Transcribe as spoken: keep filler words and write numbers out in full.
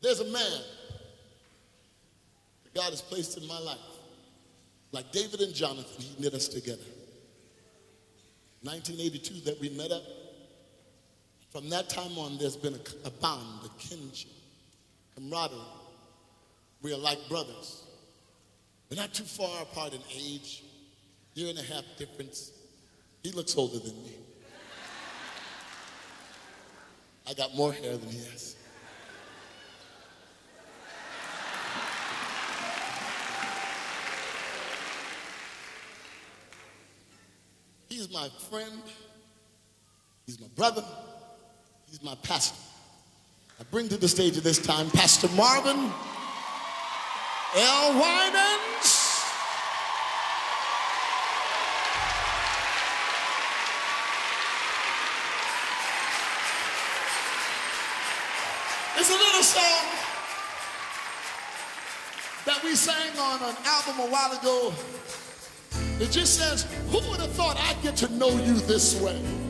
There's a man that God has placed in my life. Like David and Jonathan, he knit us together. nineteen eighty-two that we met up. From that time on, there's been a, a bond, a kinship, camaraderie. We are like brothers. We're not too far apart in age, year and a half difference. He looks older than me. I got more hair than he has. He's my friend. He's my brother. He's my pastor. I bring to the stage at this time Pastor Marvin L. Winans. It's a little song that we sang on an album a while ago. It just says, who would have thought I'd get to know you this way?